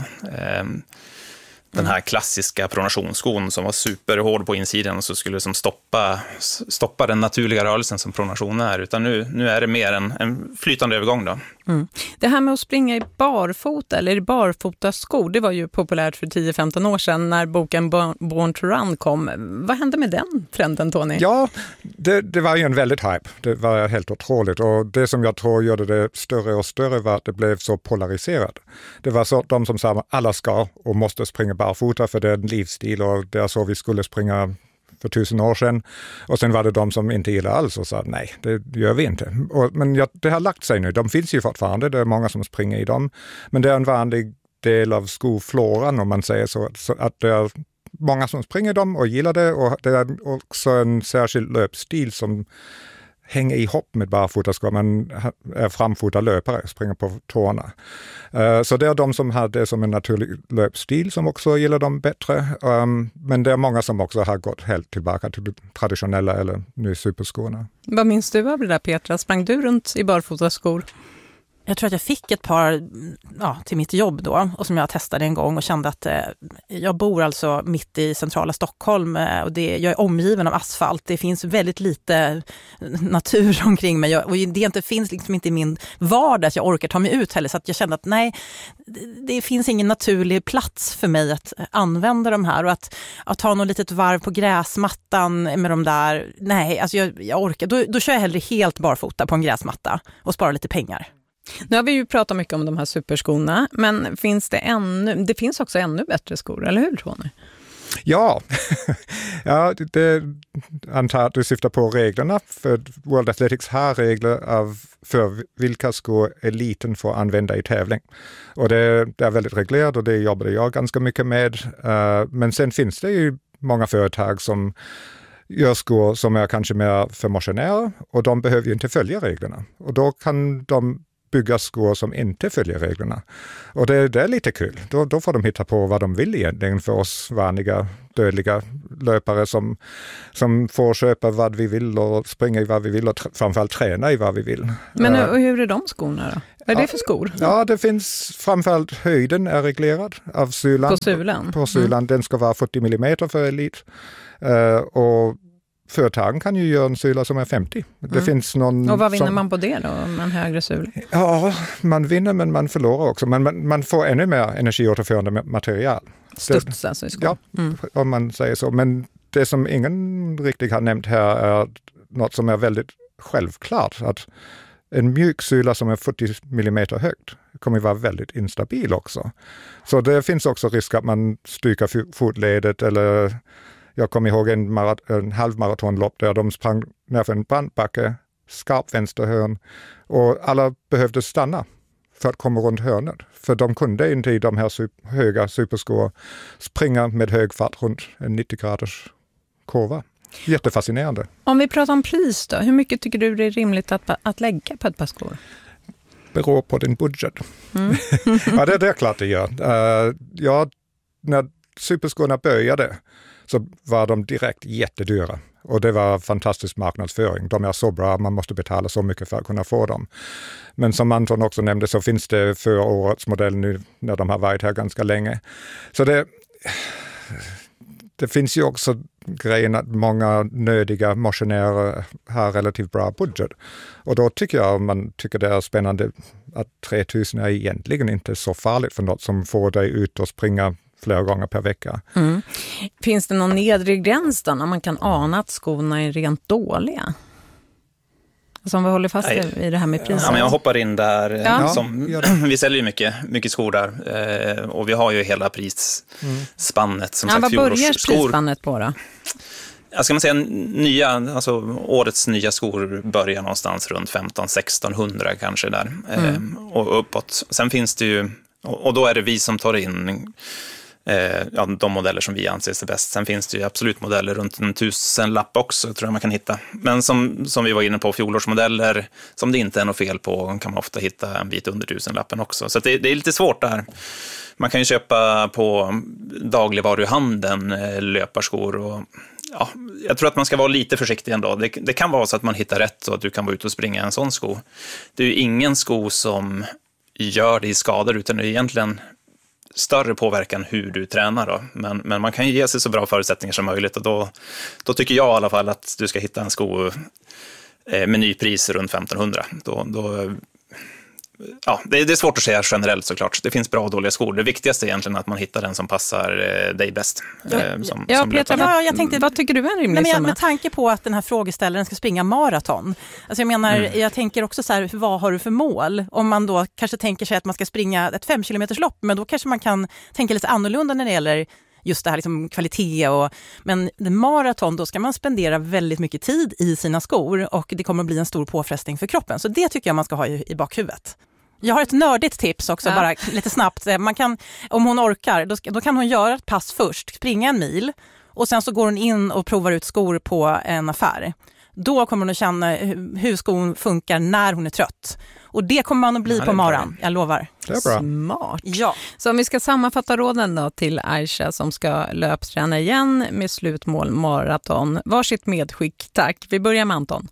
Den här klassiska pronationsskon som var superhård på insidan och så skulle som stoppa den naturliga rörelsen som pronation är. Utan nu är det mer en flytande övergång då. Mm. Det här med att springa i barfota eller i barfotaskor, det var ju populärt för 10-15 år sedan när boken Born to Run kom. Vad hände med den trenden, Tony? Ja, det var ju en väldigt hype. Det var helt otroligt. Och det som jag tror gjorde det större och större var att det blev så polariserat. Det var så de som sa att alla ska och måste springa barfota för det är en livsstil och det är så vi skulle springa för 1000 år sedan. Och sen var det de som inte gillade alls och sa nej, det gör vi inte. Men det har lagt sig nu. De finns ju fortfarande, det är många som springer i dem. Men det är en vanlig del av skofloran om man säger så att det är många som springer dem och gillar det, och det är också en särskild löpstil som hänger ihop med barfotaskor. Man är framfota löpare, springer på tårna. Så det är de som har det som en naturlig löpstil som också gillar dem bättre. Men det är många som också har gått helt tillbaka till traditionella eller nu superskorna. Vad minns du av det där, Petra? Sprang du runt i barfotaskor? Jag tror att jag fick ett par till mitt jobb då, och som jag testade en gång och kände att jag bor alltså mitt i centrala Stockholm och jag är omgiven av asfalt. Det finns väldigt lite natur omkring mig och det finns liksom inte i min vardag att jag orkar ta mig ut heller, så att jag kände att nej, det finns ingen naturlig plats för mig att använda de här, och att ta något litet varv på gräsmattan med de där, nej, alltså jag orkar. Då kör jag hellre helt barfota på en gräsmatta och sparar lite pengar. Nu har vi ju pratat mycket om de här superskorna, men det finns också ännu bättre skor, eller hur, Tony? Ja, det antar att du syftar på reglerna. För World Athletics har regler för vilka skor eliten får använda i tävling. Och det är väldigt reglerat och det jobbade jag ganska mycket med. Men sen finns det ju många företag som gör skor som är kanske mer för motionärer och de behöver ju inte följa reglerna. Och då kan de bygga skor som inte följer reglerna. Och det är lite kul. Då får de hitta på vad de vill egentligen för oss vanliga dödliga löpare som får köpa vad vi vill och springa i vad vi vill och framförallt träna i vad vi vill. Men och hur är de skorna då? Vad är det för skor? Ja, det finns framförallt höjden är reglerad av sulan. På sulan? På sulan. Den ska vara 40 mm för elit. Och företagen kan ju göra en sula som är 50. Det finns någon och vad vinner man på det då, med en högre sula? Ja, man vinner men man förlorar också. Man får ännu mer energiåterförande material. Studs alltså i skor? Ja, om man säger så. Men det som ingen riktigt har nämnt här är något som är väldigt självklart. Att en mjuk sula som är 40 mm högt kommer vara väldigt instabil också. Så det finns också risk att man stryker fotledet eller... Jag kommer ihåg en halvmaratonlopp där de sprang ner för en brantbacke, skarp vänsterhörn och alla behövde stanna för att komma runt hörnet. För de kunde inte i de här höga superskor springa med hög fart runt en 90 graders kurva. Jättefascinerande. Om vi pratar om pris då, hur mycket tycker du det är rimligt att lägga på ett par skor? Beror på din budget. Ja, det är klart det gör. När superskorna började så var de direkt jättedyra. Och det var fantastisk marknadsföring. De är så bra, man måste betala så mycket för att kunna få dem. Men som Anton också nämnde så finns det för årets modell nu när de har varit här ganska länge. Så det finns ju också grejen att många nödiga motionärer har relativt bra budget. Och då tycker jag, man tycker det är spännande att 3000 är egentligen inte så farligt för något som får dig ut och springa flera gånger per vecka. Mm. Finns det någon nedre gräns då när man kan ana att skorna är rent dåliga? Som vi håller fast i det här med priset. Ja, men jag hoppar in där. Vi säljer ju mycket skor där. Och vi har ju hela prisspannet. Som sagt, vad börjar prisspannet på då? Jag ska säga årets nya skor börjar någonstans runt 1500-1600 kanske där. Och uppåt. Sen finns det ju, och då är det vi som tar in de modeller som vi anser är bäst. Sen finns det ju absolut modeller runt 1000-lapp också, tror jag man kan hitta. Men som vi var inne på, fjolårsmodeller som det inte är något fel på kan man ofta hitta en bit under 1000-lappen också. Så det är lite svårt där. Man kan ju köpa på dagligvaruhandeln löparskor och jag tror att man ska vara lite försiktig ändå. Det kan vara så att man hittar rätt så att du kan vara ute och springa en sån sko. Det är ju ingen sko som gör dig skador utan det är egentligen större påverkan hur du tränar då. Men man kan ju ge sig så bra förutsättningar som möjligt och då tycker jag i alla fall att du ska hitta en sko med nypris runt 1500. Det är svårt att säga generellt såklart. Det finns bra och dåliga skor. Det viktigaste är egentligen att man hittar den som passar dig bäst. Petra, jag tänkte, vad tycker du är en rimlig summa? Med tanke på att den här frågeställaren ska springa maraton. Alltså jag tänker också så här, vad har du för mål? Om man då kanske tänker sig att man ska springa ett 5 kilometerslopp, men då kanske man kan tänka lite annorlunda när det gäller just det här liksom kvalitet. Men maraton, då ska man spendera väldigt mycket tid i sina skor och det kommer att bli en stor påfrestning för kroppen. Så det tycker jag man ska ha i bakhuvudet. Jag har ett nördigt tips också, bara lite snabbt. Man kan, om hon orkar, då kan hon göra ett pass först, springa en mil och sen så går hon in och provar ut skor på en affär. Då kommer hon att känna hur skon funkar när hon är trött. Och det kommer man att bli på morgon, jag lovar. Det är bra. Smart. Ja. Så om vi ska sammanfatta råden då till Aisha som ska löpträna igen med slutmål maraton. Varsitt medskick, tack. Vi börjar med Anton.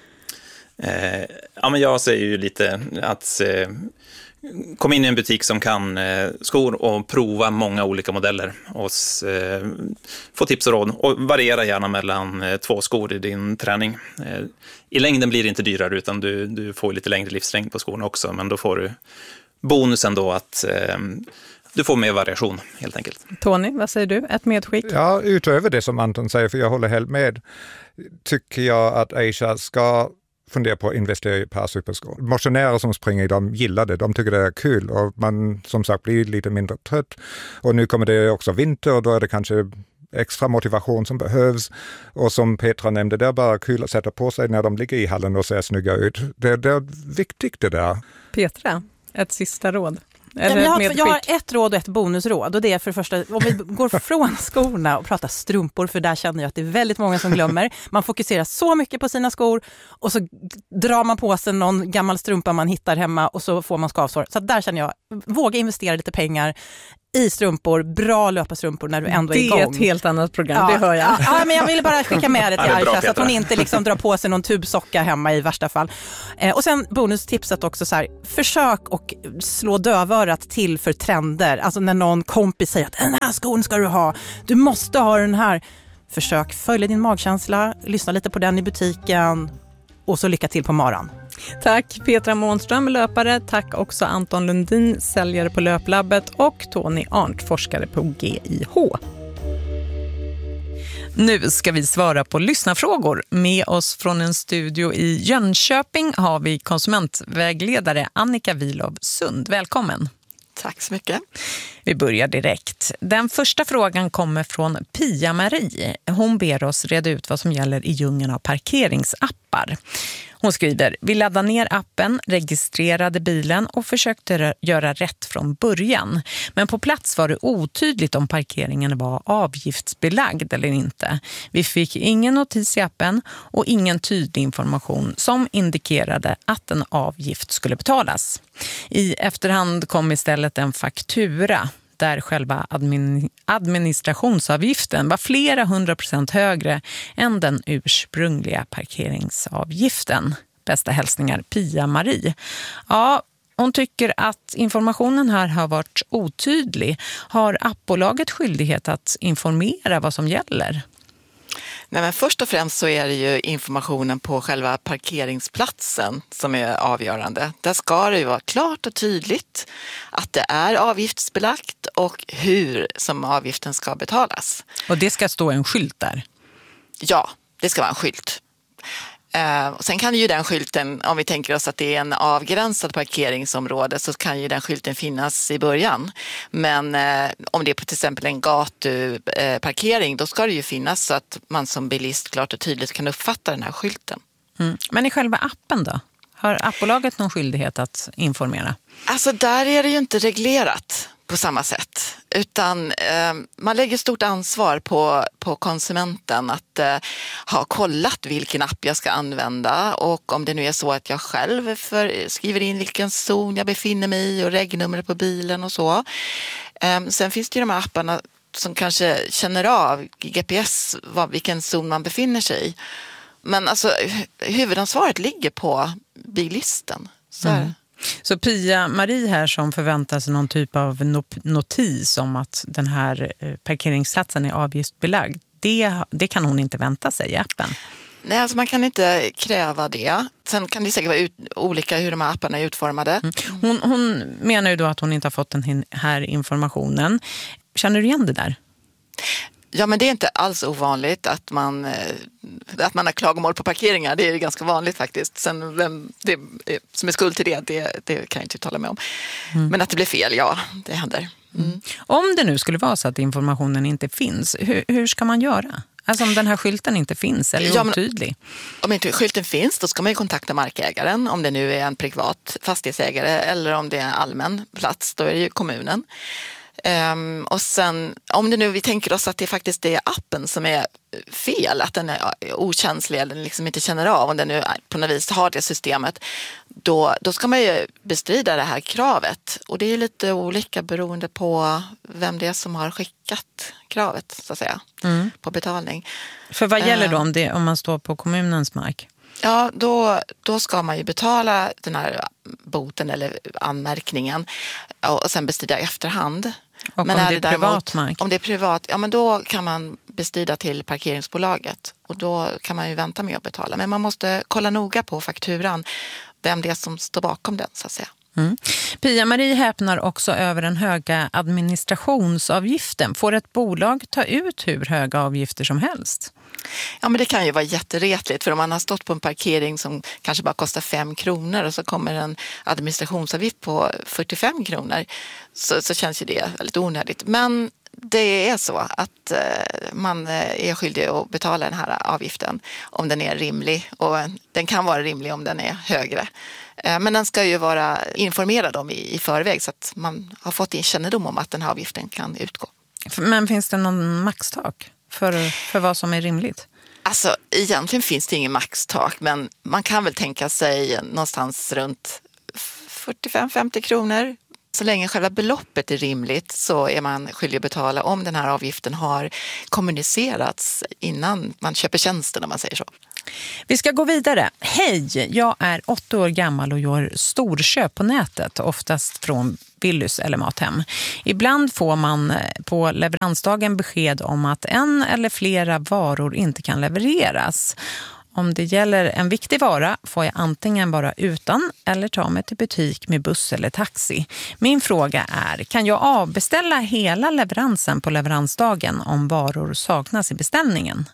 Men jag säger ju lite att kom in i en butik som kan skor och prova många olika modeller och få tips och råd och variera gärna mellan 2 skor i din träning. I längden blir det inte dyrare utan du får lite längre livslängd på skorna också, men då får du bonusen då att du får mer variation helt enkelt. Tony, vad säger du? Ett medskick? Ja, utöver det som Anton säger, för jag håller helt med, tycker jag att Aisha ska fundera på att investera i ett par superskor. Motionärer som springer i dem gillar det. De tycker det är kul och man som sagt blir lite mindre trött. Och nu kommer det också vinter och då är det kanske extra motivation som behövs. Och som Petra nämnde, det är bara kul att sätta på sig när de ligger i hallen och ser snygga ut. Det är viktigt det där. Petra, ett sista råd. Jag har ett råd och ett bonusråd, och det är för det första, om vi går från skorna och pratar strumpor, för där känner jag att det är väldigt många som glömmer. Man fokuserar så mycket på sina skor och så drar man på sig någon gammal strumpa man hittar hemma och så får man skavsår. Så där känner jag, våga investera lite pengar i strumpor, bra löparstrumpor när du ändå är igång. Det är ett helt annat program, det hör jag. Ja, men jag ville bara skicka med det till Aisha så att hon inte liksom drar på sig någon tubsocka hemma i värsta fall. Och sen bonustipset också så här, försök och slå dövörat till för trender. Alltså när någon kompis säger att den här skon ska du ha, du måste ha den här. Försök följa din magkänsla, lyssna lite på den i butiken och så lycka till på morgon. Tack Petra Månström, löpare. Tack också Anton Lundin, säljare på Löplabbet, och Tony Arndt, forskare på GIH. Nu ska vi svara på lyssnarfrågor. Med oss från en studio i Jönköping har vi konsumentvägledare Annika Wilov Sund. Välkommen. Tack så mycket. Vi börjar direkt. Den första frågan kommer från Pia-Marie. Hon ber oss reda ut vad som gäller i djungeln av parkeringsappar. Hon skriver: vi laddade ner appen, registrerade bilen och försökte göra rätt från början. Men på plats var det otydligt om parkeringen var avgiftsbelagd eller inte. Vi fick ingen notis i appen och ingen tydlig information som indikerade att en avgift skulle betalas. I efterhand kom istället en faktura där själva administrationsavgiften var flera 100% högre än den ursprungliga parkeringsavgiften. Bästa hälsningar, Pia-Marie. Ja, hon tycker att informationen här har varit otydlig. Har appbolaget skyldighet att informera vad som gäller? Nej, men först och främst så är det ju informationen på själva parkeringsplatsen som är avgörande. Där ska det ju vara klart och tydligt att det är avgiftsbelagt och hur som avgiften ska betalas. Och det ska stå en skylt där? Ja, det ska vara en skylt. Sen kan ju den skylten, om vi tänker oss att det är en avgränsad parkeringsområde, så kan ju den skylten finnas i början. Men om det är på till exempel en gatuparkering, då ska det ju finnas så att man som bilist klart och tydligt kan uppfatta den här skylten. Mm. Men i själva appen då? Har appbolaget någon skyldighet att informera? Alltså där är det ju inte reglerat på samma sätt, utan man lägger stort ansvar på konsumenten att ha kollat vilken app jag ska använda, och om det nu är så att jag själv skriver in vilken zon jag befinner mig i och regnummer på bilen och så. Sen finns det ju de här apparna som kanske känner av GPS vilken zon man befinner sig i. Men alltså huvudansvaret ligger på bilisten. Så är det. Så Pia-Marie här som förväntar sig någon typ av notis om att den här parkeringsplatsen är avgiftsbelagd, det kan hon inte vänta sig i appen. Nej, alltså man kan inte kräva det. Sen kan det säkert vara olika hur de här apparna är utformade. Hon menar ju då att hon inte har fått den här informationen. Känner du igen det där? Ja, men det är inte alls ovanligt att man har klagomål på parkeringar. Det är ganska vanligt faktiskt. Sen vem det som är skuld till det kan jag inte tala med om. Men att det blir fel, ja, det händer. Om det nu skulle vara så att informationen inte finns, hur ska man göra? Alltså om den här skylten inte finns eller är otydlig? Om inte skylten finns, då ska man ju kontakta markägaren. Om det nu är en privat fastighetsägare eller om det är en allmän plats, då är det ju kommunen. Och sen, om det nu vi tänker oss att det faktiskt är appen som är fel, att den är okänslig eller liksom inte känner av, om den nu på något vis har det systemet, då ska man ju bestrida det här kravet. Och det är lite olika beroende på vem det är som har skickat kravet, så att säga, på betalning. För vad gäller då om man står på kommunens mark? Ja, då ska man ju betala den här boten eller anmärkningen och sen bestrida i efterhand. Och men om det är privat mark? Om det är privat, ja men då kan man bestrida till parkeringsbolaget och då kan man ju vänta med att betala. Men man måste kolla noga på fakturan vem det är som står bakom den, så att säga. Pia-Marie häpnar också över den höga administrationsavgiften. Får ett bolag ta ut hur höga avgifter som helst? Ja, men det kan ju vara jätteretligt, för om man har stått på en parkering som kanske bara kostar 5 kronor och så kommer en administrationsavgift på 45 kronor så känns ju det väldigt onödigt. Men det är så att man är skyldig att betala den här avgiften om den är rimlig, och den kan vara rimlig om den är högre. Men den ska ju vara informerad om i förväg så att man har fått in kännedom om att den här avgiften kan utgå. Men finns det någon maxtak för vad som är rimligt? Alltså egentligen finns det ingen maxtak, men man kan väl tänka sig någonstans runt 45-50 kronor. Så länge själva beloppet är rimligt så är man skyldig att betala om den här avgiften har kommunicerats innan man köper tjänsten, om man säger så. Vi ska gå vidare. Hej, jag är 8 år gammal och gör storköp på nätet, oftast från Willys eller Mathem. Ibland får man på leveransdagen besked om att en eller flera varor inte kan levereras. Om det gäller en viktig vara får jag antingen vara utan eller ta mig till butik med buss eller taxi. Min fråga är, kan jag avbeställa hela leveransen på leveransdagen om varor saknas i beställningen?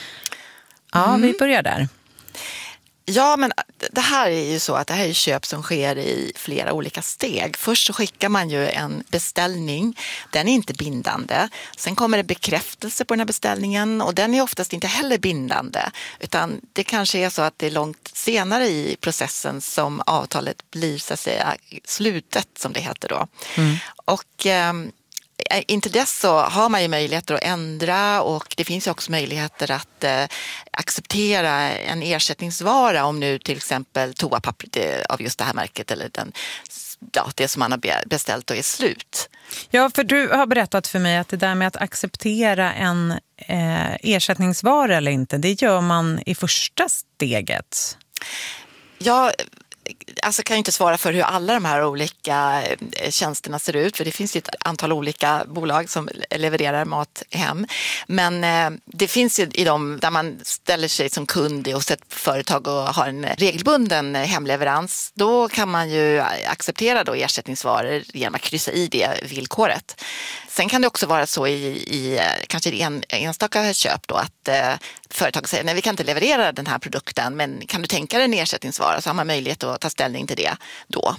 Ja, vi börjar där. Ja, men det här är ju så att det här är köp som sker i flera olika steg. Först så skickar man ju en beställning, den är inte bindande. Sen kommer det bekräftelse på den här beställningen och den är oftast inte heller bindande. Utan det kanske är så att det är långt senare i processen som avtalet blir så att säga slutet, som det heter då. Och inte dess så har man ju möjligheter att ändra, och det finns ju också möjligheter att acceptera en ersättningsvara om nu till exempel toapapper av just det här märket eller det som man har beställt och är slut. Ja, för du har berättat för mig att det där med att acceptera en ersättningsvara eller inte, det gör man i första steget. Ja, alltså kan jag inte svara för hur alla de här olika tjänsterna ser ut, för det finns ju ett antal olika bolag som levererar mat hem. Men det finns ju i dem där man ställer sig som kund hos ett företag och har en regelbunden hemleverans. Då kan man ju acceptera då ersättningsvaror genom att kryssa i det villkoret. Sen kan det också vara så i kanske en enstaka köp då att företag säger nej, vi kan inte leverera den här produkten, men kan du tänka dig en ersättningsvara, så har man möjlighet att ta ställning till det då.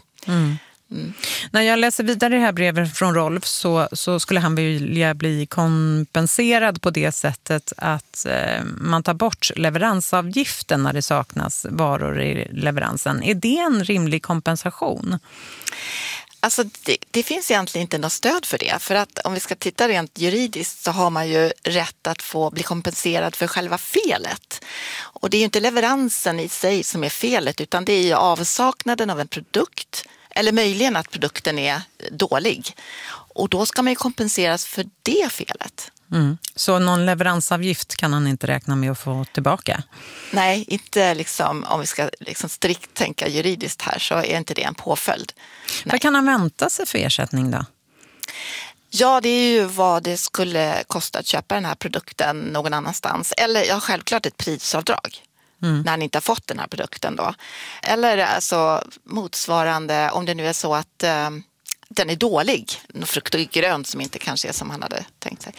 När jag läser vidare det här brevet från Rolf så skulle han vilja bli kompenserad på det sättet att man tar bort leveransavgiften när det saknas varor i leveransen. Är det en rimlig kompensation? Alltså det finns egentligen inte något stöd för det. För att om vi ska titta rent juridiskt så har man ju rätt att få bli kompenserad för själva felet. Och det är ju inte leveransen i sig som är felet, utan det är ju avsaknaden av en produkt eller möjligen att produkten är dålig. Och då ska man ju kompenseras för det felet. Så någon leveransavgift kan han inte räkna med att få tillbaka? Nej, inte liksom, om vi ska liksom strikt tänka juridiskt här så är inte det en påföljd. Vad kan han vänta sig för ersättning då? Ja, det är ju vad det skulle kosta att köpa den här produkten någon annanstans. Eller självklart ett prisavdrag när han inte har fått den här produkten då. Eller alltså motsvarande om det nu är så att den är dålig, något frukt och grönt som inte kanske är som han hade tänkt sig.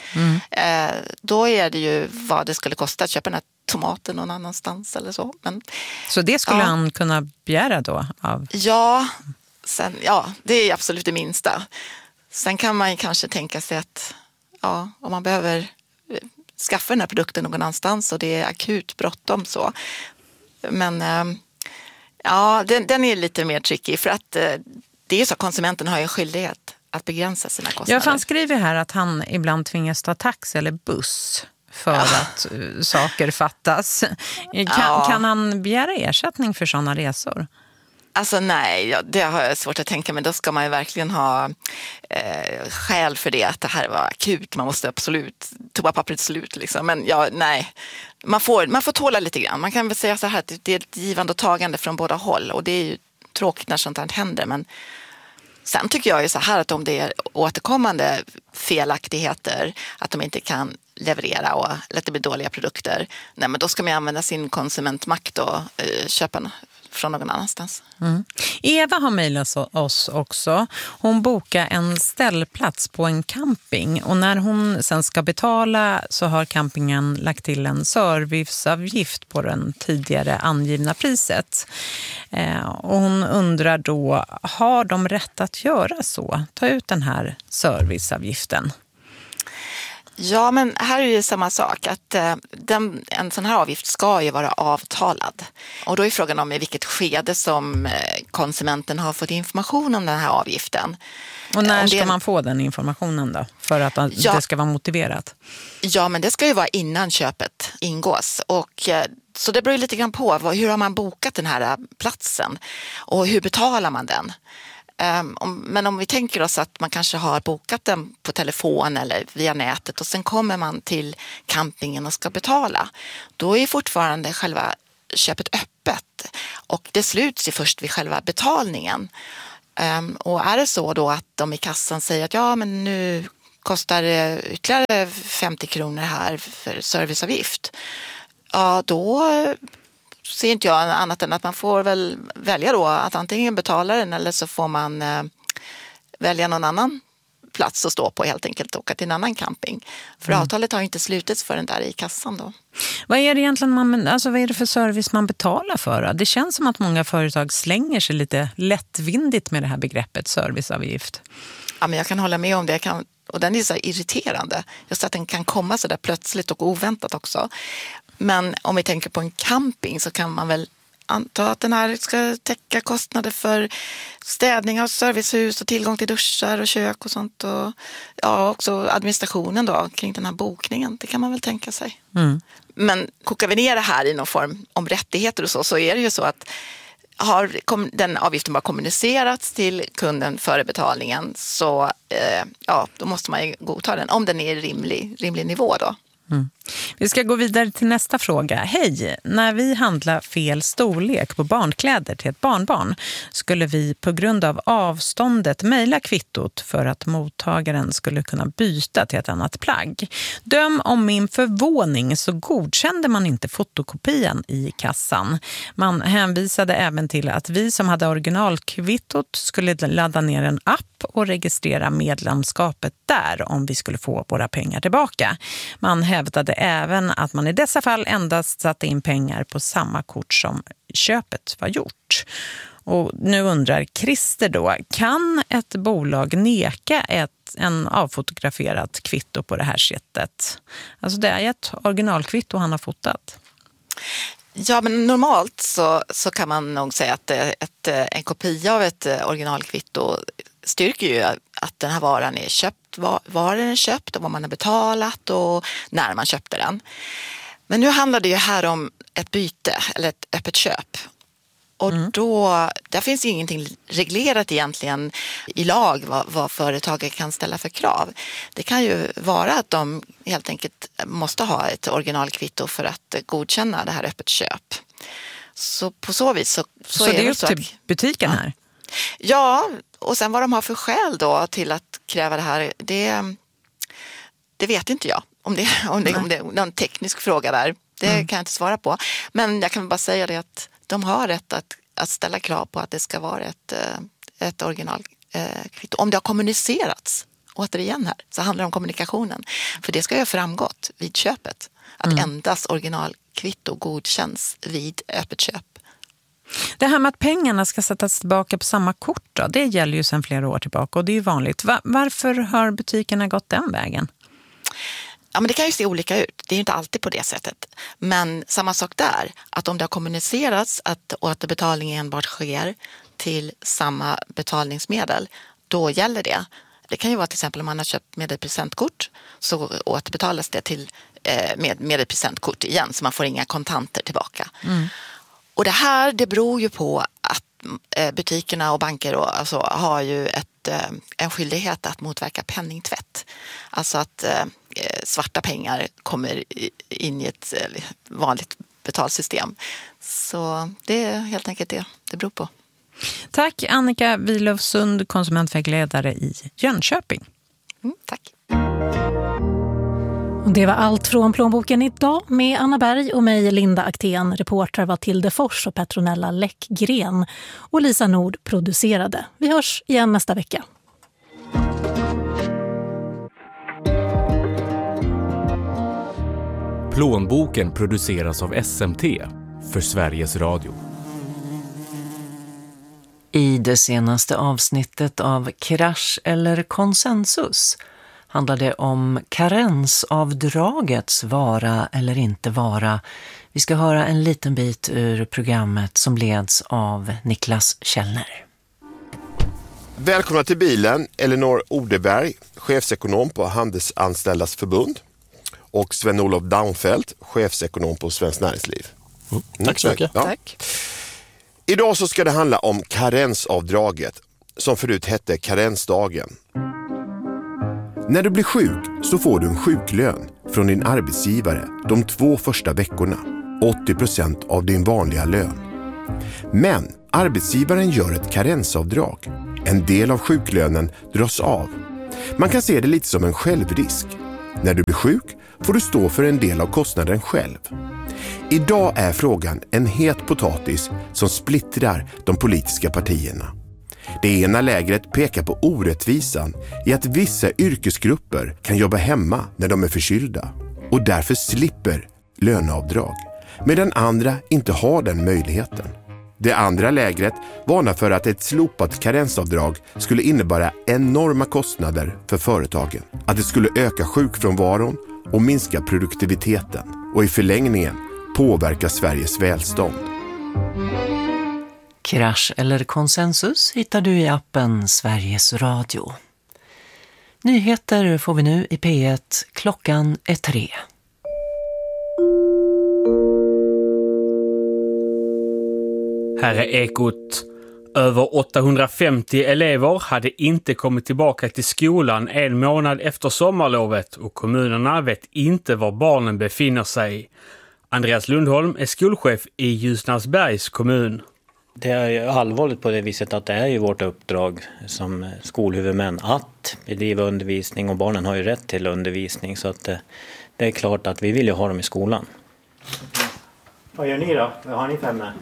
Då är det ju vad det skulle kosta att köpa den här tomaten någon annanstans eller så. Men, så det skulle han kunna begära då? Ja, det är absolut det minsta. Sen kan man kanske tänka sig att om man behöver skaffa den här produkten någon annanstans och det är akut bråttom så. Men den är lite mer tricky för att det är så att konsumenten har en skyldighet att begränsa sina kostnader. Ja, för han skriver här att han ibland tvingas ta taxi eller buss för att saker fattas. Kan han begära ersättning för sådana resor? Alltså nej, det har jag svårt att tänka, men då ska man ju verkligen ha skäl för det, att det här var akut, man måste absolut toapappret slut liksom. Men nej, man får tåla lite grann. Man kan väl säga så här att det är ett givande och tagande från båda håll, och det är ju tråkigt när sånt här händer, men sen tycker jag ju så här att om det är återkommande felaktigheter, att de inte kan leverera och att det blir dåliga produkter, nej men då ska man använda sin konsumentmakt och köpa från någon annanstans. Eva har mejlat oss också. Hon bokar en ställplats på en camping, och när hon sen ska betala så har campingen lagt till en serviceavgift på den tidigare angivna priset. Och hon undrar då, har de rätt att göra så? Ta ut den här serviceavgiften? Ja, men här är det samma sak. Att en sån här avgift ska ju vara avtalad. Och då är frågan om i vilket skede som konsumenten har fått information om den här avgiften. Och när ska man få den informationen då? För att det ska vara motiverat? Ja, men det ska ju vara innan köpet ingås. Och så det beror ju lite grann på hur har man bokat den här platsen och hur betalar man den. Men om vi tänker oss att man kanske har bokat den på telefon eller via nätet och sen kommer man till campingen och ska betala, då är fortfarande själva köpet öppet och det sluts ju först vid själva betalningen. Och är det så då att de i kassan säger att ja, men nu kostar det ytterligare 50 kronor här för serviceavgift, ja då ser inte jag annat än att man får väl välja då att antingen betala den eller så får man välja någon annan plats att stå på helt enkelt och åka till en annan camping. För avtalet har ju inte slutits förrän där i kassan då. Vad är det egentligen vad är det för service man betalar för? Det känns som att många företag slänger sig lite lättvindigt med det här begreppet serviceavgift. Ja, men jag kan hålla med om det. Och den är så irriterande. Just att den kan komma så där plötsligt och oväntat också. Men om vi tänker på en camping så kan man väl anta att den här ska täcka kostnader för städning av servicehus och tillgång till duschar och kök och sånt. Och ja, också administrationen då kring den här bokningen. Det kan man väl tänka sig. Mm. Men kokar vi ner det här i någon form om rättigheter och så är det ju så att har den avgiften bara kommunicerats till kunden före betalningen så då måste man ju godta den om den är i rimlig nivå då. Mm. Vi ska gå vidare till nästa fråga. Hej, när vi handlar fel storlek på barnkläder till ett barnbarn skulle vi på grund av avståndet mejla kvittot för att mottagaren skulle kunna byta till ett annat plagg. Döm om min förvåning så godkände man inte fotokopian i kassan. Man hänvisade även till att vi som hade originalkvittot skulle ladda ner en app och registrera medlemskapet där om vi skulle få våra pengar tillbaka. Man hävdade även att man i dessa fall endast satte in pengar på samma kort som köpet var gjort. Och nu undrar Christer då, kan ett bolag neka en avfotograferat kvitto på det här sättet? Alltså det är ett originalkvitto han har fotat. Ja, men normalt så kan man nog säga att en kopia av ett originalkvitto styrker ju att den här varan är köpt, var den är köpt och vad man har betalat och när man köpte den. Men nu handlar det ju här om ett byte eller ett öppet köp. Och där finns ju ingenting reglerat egentligen i lag vad företaget kan ställa för krav. Det kan ju vara att de helt enkelt måste ha ett originalkvitto för att godkänna det här öppet köp. Så på så vis så är det upp till butiken här? Ja, och sen vad de har för skäl då till att kräva det här, det vet inte jag. Om det är någon teknisk fråga där, det kan jag inte svara på. Men jag kan bara säga det att de har rätt att ställa krav på att det ska vara ett originalkvitto. Om det har kommunicerats, återigen här, så handlar det om kommunikationen. För det ska ju ha framgått vid köpet att endast originalkvitto godkänns vid öppet köp. Det här med att pengarna ska sättas tillbaka på samma kort då, det gäller ju sedan flera år tillbaka och det är ju vanligt. Varför har butikerna gått den vägen? Ja, men det kan ju se olika ut. Det är ju inte alltid på det sättet. Men samma sak där, att om det har kommunicerats och att betalning enbart sker till samma betalningsmedel, då gäller det. Det kan ju vara till exempel om man har köpt med ett presentkort så återbetalas det till med ett presentkort igen så man får inga kontanter tillbaka. Och det beror ju på att butikerna och banker har ju en skyldighet att motverka penningtvätt. Alltså att svarta pengar kommer in i ett vanligt betalsystem. Så det är helt enkelt det beror på. Tack Annika Wilofsund, konsumentvägledare i Jönköping. Tack. Och det var allt från Plånboken idag med Anna Berg och mig Linda Aktén. Reportrar var Tilde Fors och Petronella Läckgren. Och Lisa Nord producerade. Vi hörs igen nästa vecka. Plånboken produceras av SMT för Sveriges Radio. I det senaste avsnittet av Krasch eller konsensus handlar det om karensavdragets vara eller inte vara. Vi ska höra en liten bit ur programmet som leds av Niklas Källner. Välkomna till bilen, Elinor Odeberg, chefsekonom på Handelsanställdas förbund, och Sven-Olof Daunfeldt, chefsekonom på Svenskt Näringsliv. Tack så mycket. Ja. Tack. Idag så ska det handla om karensavdraget, som förut hette karensdagen. När du blir sjuk så får du en sjuklön från din arbetsgivare de 2 första veckorna, 80% av din vanliga lön. Men arbetsgivaren gör ett karensavdrag. En del av sjuklönen dras av. Man kan se det lite som en självrisk. När du blir sjuk får du stå för en del av kostnaden själv. Idag är frågan en het potatis som splittrar de politiska partierna. Det ena lägret pekar på orättvisan i att vissa yrkesgrupper kan jobba hemma när de är förkylda och därför slipper löneavdrag, medan andra inte har den möjligheten. Det andra lägret varnar för att ett slopat karensavdrag skulle innebära enorma kostnader för företagen, att det skulle öka sjukfrånvaron och minska produktiviteten och i förlängningen påverka Sveriges välstånd. Krasch eller konsensus hittar du i appen Sveriges Radio. Nyheter får vi nu i P1. Klockan är 3. Här är Ekot. Över 850 elever hade inte kommit tillbaka till skolan en månad efter sommarlovet och kommunerna vet inte var barnen befinner sig. Andreas Lundholm är skolchef i Ljusnarsbergs kommun. Det är allvarligt på det viset att det är ju vårt uppdrag som skolhuvudmän att bedriva undervisning, och barnen har ju rätt till undervisning, så att det är klart att vi vill ju ha dem i skolan. Vad gör ni då? Vad har ni för ämne?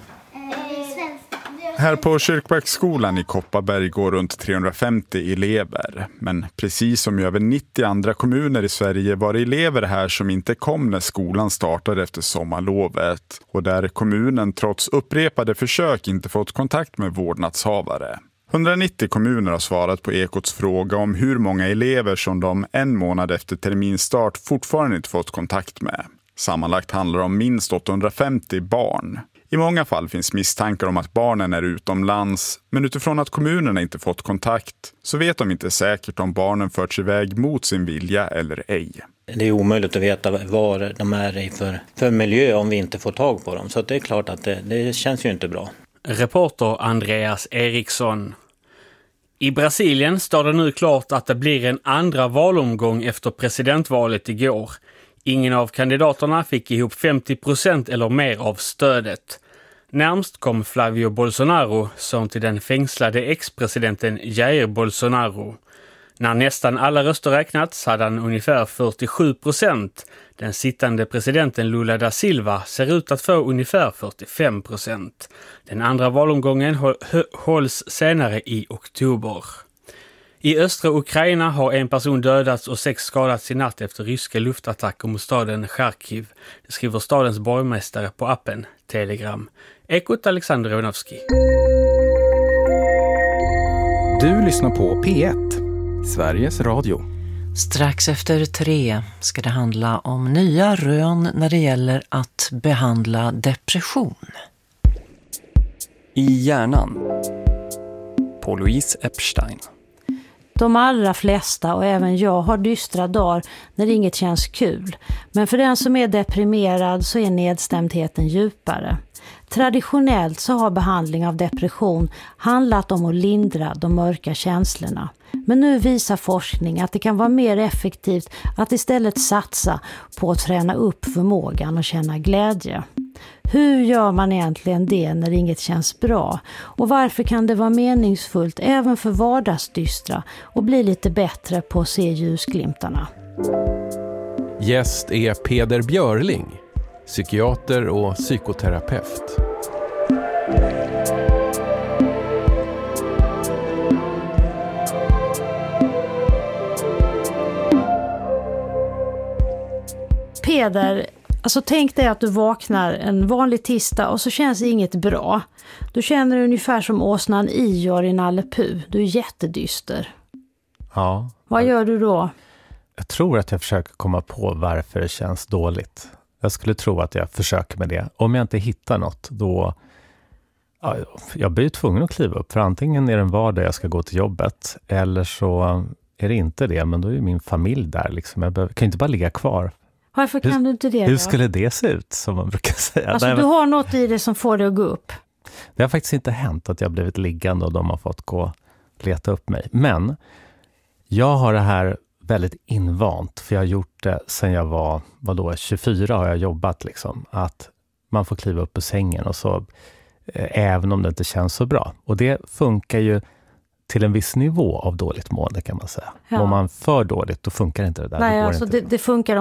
Här på Kyrkbäcksskolan i Kopparberg går runt 350 elever. Men precis som i över 90 andra kommuner i Sverige var det elever här som inte kom när skolan startade efter sommarlovet. Och där kommunen trots upprepade försök inte fått kontakt med vårdnadshavare. 190 kommuner har svarat på Ekots fråga om hur många elever som de en månad efter terminstart fortfarande inte fått kontakt med. Sammanlagt handlar det om minst 850 barn. I många fall finns misstankar om att barnen är utomlands, men utifrån att kommunerna inte fått kontakt så vet de inte säkert om barnen förts iväg mot sin vilja eller ej. Det är omöjligt att veta vad de är i för miljö om vi inte får tag på dem, så det är klart att det känns ju inte bra. Reporter Andreas Eriksson. I Brasilien står det nu klart att det blir en andra valomgång efter presidentvalet igår. Ingen av kandidaterna fick ihop 50% eller mer av stödet. Närmst kom Flavio Bolsonaro som till den fängslade ex-presidenten Jair Bolsonaro. När nästan alla röster räknats hade han ungefär 47%. Den sittande presidenten Lula da Silva ser ut att få ungefär 45%. Den andra valomgången hålls senare i oktober. I östra Ukraina har en person dödats och 6 skadats i natt efter ryska luftattacker mot staden Charkiv. Det skriver stadens borgmästare på appen Telegram. Ekot Alexander Ronowski. Du lyssnar på P1, Sveriges Radio. Strax efter 3 ska det handla om nya rön när det gäller att behandla depression. I hjärnan. På Louise Epstein. De allra flesta och även jag har dystra dagar när inget känns kul. Men för den som är deprimerad så är nedstämdheten djupare. Traditionellt så har behandling av depression handlat om att lindra de mörka känslorna. Men nu visar forskning att det kan vara mer effektivt att istället satsa på att träna upp förmågan och känna glädje. Hur gör man egentligen det när inget känns bra? Och varför kan det vara meningsfullt även för vardagsdystra och bli lite bättre på att se ljusglimtarna? Gäst är Peder Björling, psykiater och psykoterapeut. Peder, alltså tänk dig att du vaknar en vanlig tisdag och så känns inget bra. Du känner dig ungefär som åsnan Ior i Nalle Puh. Du är jättedyster. Ja. Vad gör du då? Jag tror att jag försöker komma på varför det känns dåligt. Jag skulle tro att jag försöker med det. Om jag inte hittar något, då... Ja, jag blir tvungen att kliva upp. För antingen är det en vardag jag ska gå till jobbet. Eller så är det inte det. Men då är ju min familj där. Liksom. Jag kan inte bara ligga kvar. Varför kan du inte det? Hur skulle det se ut, som man brukar säga? Alltså, du har något i det som får dig att gå upp. Det har faktiskt inte hänt att jag blivit liggande och de har fått gå och leta upp mig. Men jag har det här väldigt invant. För jag har gjort det sedan jag var 24 har jag jobbat. Liksom, att man får kliva upp ur sängen och så... Även om det inte känns så bra. Och det funkar ju till en viss nivå av dåligt mående, kan man säga. Ja. Om man för dåligt, då funkar inte det där. Nej, det går alltså inte. det funkar